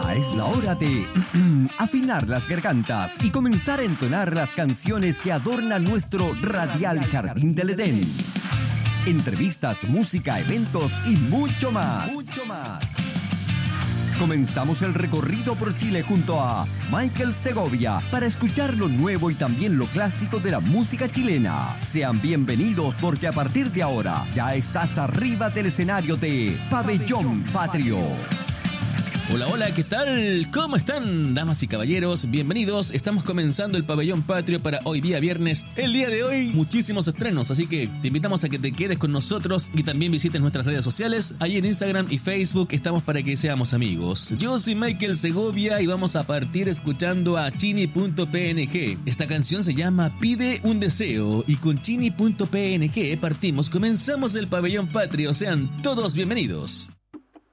Ya es la hora de afinar las gargantas y comenzar a entonar las canciones que adornan nuestro radial Jardín del Edén. Entrevistas, música, eventos y mucho más. Comenzamos el recorrido por Chile junto a Michael Segovia para escuchar lo nuevo y también lo clásico de la música chilena. Sean bienvenidos porque a partir de ahora ya estás arriba del escenario de Pabellón Patrio. Hola, hola, ¿qué tal? ¿Cómo están, damas y caballeros? Bienvenidos, estamos comenzando el Pabellón Patrio para hoy día viernes. El día de hoy, muchísimos estrenos, así que te invitamos a que te quedes con nosotros y también visites nuestras redes sociales. Ahí en Instagram y Facebook estamos para que seamos amigos. Yo soy Michael Segovia y vamos a partir escuchando a Chini.png. Esta canción se llama Pide un deseo y con Chini.png comenzamos el Pabellón Patrio. Sean todos bienvenidos.